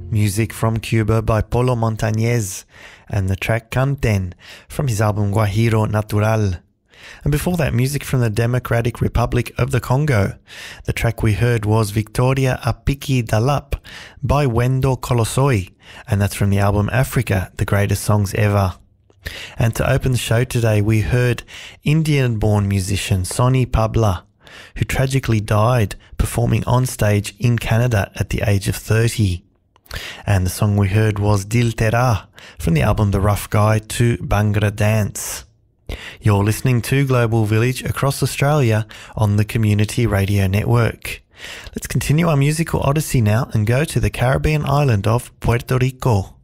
Music from Cuba by Polo Montañez, and the track Canten from his album Guajiro Natural. And before that, music from the Democratic Republic of the Congo. The track we heard was Victoria Apiki Dalap by Wendo Kolosoi, and that's from the album Africa, the Greatest Songs Ever. And to open the show today, we heard Indian-born musician Sonny Pabla, who tragically died performing on stage in Canada at the age of 30. And the song we heard was Dil Tera from the album The Rough Guide to Bhangra Dance. You're listening to Global Village across Australia on the Community Radio Network. Let's continue our musical odyssey now and go to the Caribbean island of Puerto Rico.